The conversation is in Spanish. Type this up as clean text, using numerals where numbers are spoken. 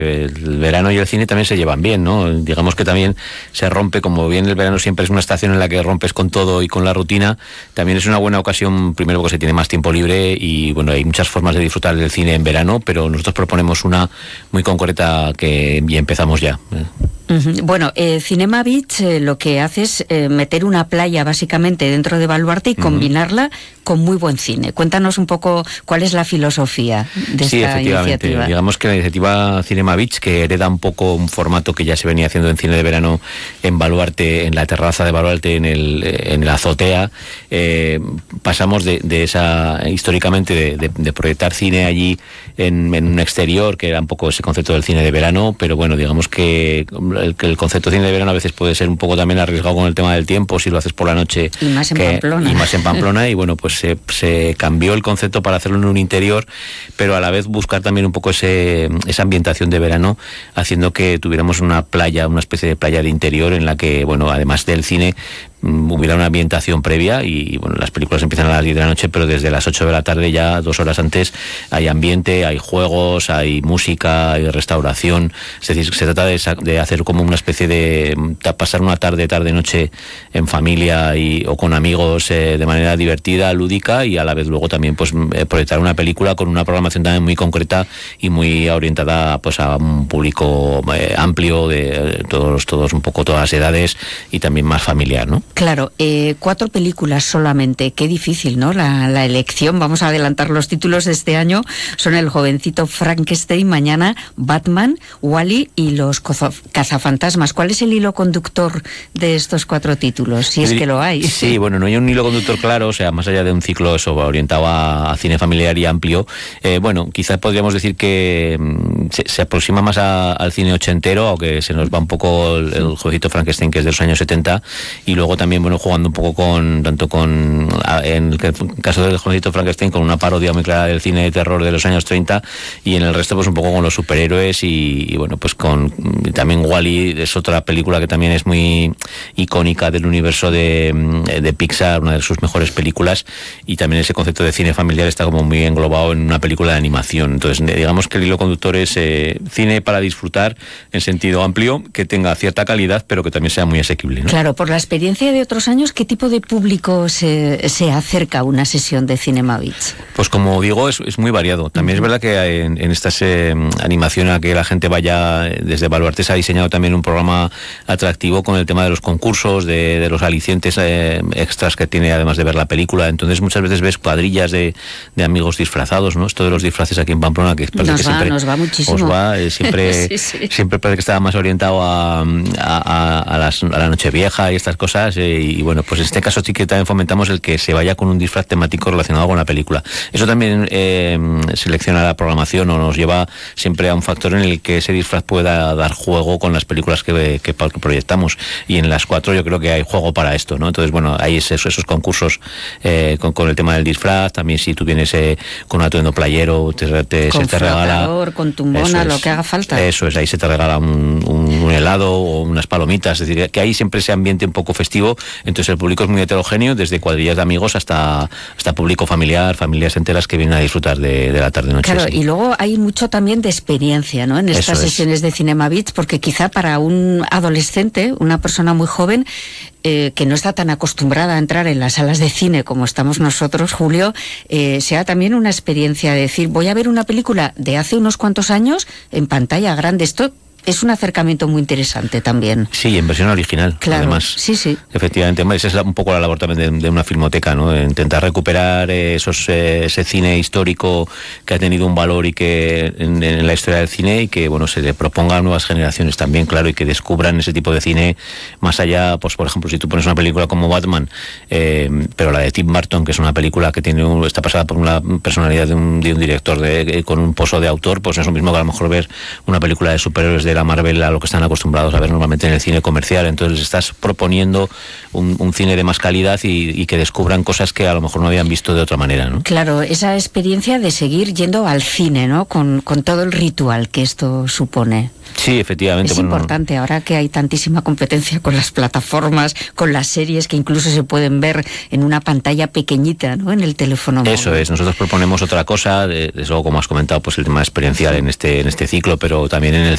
El verano y el cine también se llevan bien, ¿no? Digamos que también se rompe, como bien el verano siempre es una estación en la que rompes con todo y con la rutina, también es una buena ocasión, primero porque se tiene más tiempo libre y bueno, hay muchas formas de disfrutar del cine en verano, pero nosotros proponemos una muy concreta que ya empezamos ya. Bueno, Cinema Beach lo que hace es meter una playa básicamente dentro de Baluarte y combinarla con muy buen cine. Cuéntanos un poco cuál es la filosofía de esta iniciativa. Digamos que la iniciativa Cinema Beach, que hereda un poco un formato que ya se venía haciendo en cine de verano en Baluarte, en la terraza de Baluarte, en la azotea, pasamos de esa, históricamente, de proyectar cine allí en un exterior, que era un poco ese concepto del cine de verano, pero bueno, digamos que el concepto de cine de verano a veces puede ser un poco también arriesgado con el tema del tiempo, si lo haces por la noche. Y más en Pamplona. Y bueno, pues se cambió el concepto para hacerlo en un interior, pero a la vez buscar también un poco esa ambientación de verano, haciendo que tuviéramos una playa, una especie de playa de interior en la que, bueno, además del cine, hubiera una ambientación previa y bueno, las películas empiezan a las 10 de la noche, pero desde las 8 de la tarde, ya 2 horas antes, hay ambiente, hay juegos, hay música, hay restauración. Es decir, se trata de hacer como una especie de pasar una noche en familia o con amigos, de manera divertida, lúdica, y a la vez luego también pues proyectar una película con una programación también muy concreta y muy orientada pues a un público amplio, de todos un poco todas las edades, y también más familiar, ¿no? Claro, 4 películas solamente, qué difícil, ¿no? La elección, vamos a adelantar los títulos de este año, son El jovencito Frankenstein, mañana Batman, Wall-E y Los cazafantasmas. ¿Cuál es el hilo conductor de estos 4 títulos, si es que lo hay? Sí, bueno, no hay un hilo conductor claro, o sea, más allá de un ciclo orientado a cine familiar y amplio, bueno, quizás podríamos decir que se aproxima más al cine ochentero, aunque se nos va un poco el jovencito Frankenstein, que es de los años 70, y luego también, bueno, jugando un poco en el caso del jovencito Frankenstein, con una parodia muy clara del cine de terror de los años 30, y en el resto pues un poco con los superhéroes y bueno, pues también Wall-E es otra película que también es muy icónica del universo de Pixar, una de sus mejores películas, y también ese concepto de cine familiar está como muy englobado en una película de animación. Entonces, digamos que el hilo conductor es cine para disfrutar en sentido amplio, que tenga cierta calidad, pero que también sea muy asequible, ¿no? Claro, por la experiencia de otros años, ¿qué tipo de público se acerca a una sesión de Cinema Beach? Pues como digo, es muy variado. También es verdad que en estas animación a que la gente vaya desde Baluarte, se ha diseñado también un programa atractivo con el tema de los concursos, de los alicientes extras que tiene, además de ver la película. Entonces muchas veces ves cuadrillas de amigos disfrazados, ¿no? Esto de los disfraces aquí en Pamplona, que parece que siempre nos va muchísimo. Os va, siempre, sí. Siempre parece que estaba más orientado a la Nochevieja y estas cosas, y bueno, pues en este caso sí que también fomentamos el que se vaya con un disfraz temático relacionado con la película. Eso también selecciona la programación, o nos lleva siempre a un factor en el que ese disfraz pueda dar juego con las películas que proyectamos, y en las 4 yo creo que hay juego para esto, ¿no? Entonces, bueno, hay esos concursos con el tema del disfraz. También si tú vienes con un atuendo playero, se te regala con tumbona, lo que haga falta. Eso es, ahí se te regala un helado o unas palomitas. Es decir, que hay siempre ese ambiente un poco festivo. Entonces el público es muy heterogéneo, desde cuadrillas de amigos hasta público familiar, familias enteras que vienen a disfrutar de la tarde-noche. Claro, sí. Y luego hay mucho también de experiencia, ¿no? En estas sesiones de Cinema Beach, porque quizá para un adolescente, una persona muy joven, que no está tan acostumbrada a entrar en las salas de cine como estamos nosotros, Julio, sea también una experiencia de decir, voy a ver una película de hace unos cuantos años en pantalla grande. Esto es un acercamiento muy interesante también. Sí, en versión original, claro, además. Sí. Efectivamente, esa es un poco la labor también de una filmoteca, ¿no? Intentar recuperar ese cine histórico que ha tenido un valor y que en la historia del cine, y que, bueno, se le proponga a nuevas generaciones también, claro, y que descubran ese tipo de cine más allá. Pues, por ejemplo, si tú pones una película como Batman, pero la de Tim Burton, que es una película que está pasada por una personalidad de un director con un pozo de autor, pues es lo mismo que a lo mejor ver una película de superhéroes de la Marvel, a lo que están acostumbrados a ver normalmente en el cine comercial. Entonces les estás proponiendo un cine de más calidad y que descubran cosas que a lo mejor no habían visto de otra manera, ¿no? Claro, esa experiencia de seguir yendo al cine, ¿no? Con todo el ritual que esto supone. Sí, efectivamente. Es importante, ahora que hay tantísima competencia con las plataformas, con las series que incluso se pueden ver en una pantalla pequeñita, ¿no? En el teléfono móvil. Eso es, nosotros proponemos otra cosa, desde luego, como has comentado, pues el tema experiencial en este ciclo, pero también en el